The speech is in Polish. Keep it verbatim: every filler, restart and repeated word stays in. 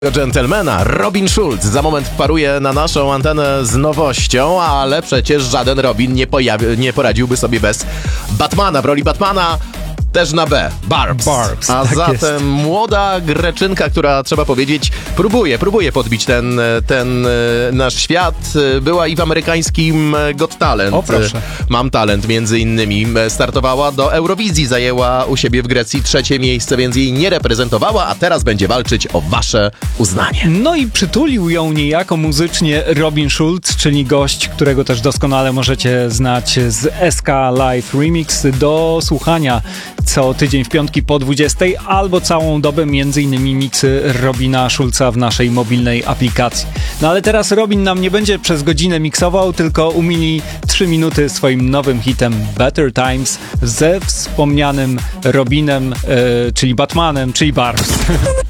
Gentlemana, Robin Schulz za moment wparuje na naszą antenę z nowością, ale przecież żaden Robin nie, pojawi- nie poradziłby sobie bez Batmana. W roli Batmana też na B. Barbs. Barbs, A tak zatem jest. młoda Greczynka, która, trzeba powiedzieć, próbuje, próbuje podbić ten, ten nasz świat. Była i w amerykańskim Got Talent. O, proszę. Mam talent, między innymi. Startowała do Eurowizji, zajęła u siebie w Grecji trzecie miejsce, więc jej nie reprezentowała, a teraz będzie walczyć o wasze uznanie. No i przytulił ją niejako muzycznie Robin Schulz, czyli gość, którego też doskonale możecie znać z S K Live Remix, do słuchania co tydzień w piątki po dwudziestej albo całą dobę między innymi miksy Robina Schulza w naszej mobilnej aplikacji. No ale teraz Robin nam nie będzie przez godzinę miksował, tylko umili trzy minuty swoim nowym hitem Better Times ze wspomnianym Robinem, yy, czyli Batmanem, czyli Barbs.